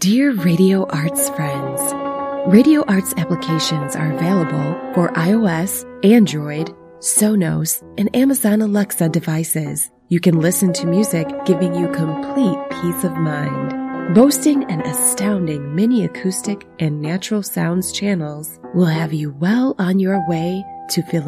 Dear Radio Arts friends, Radio Arts applications are available for iOS, Android, Sonos, and Amazon Alexa devices. You can listen to music giving you complete peace of mind. Boasting an astounding mini acoustic and natural sounds channels will have you well on your way to feeling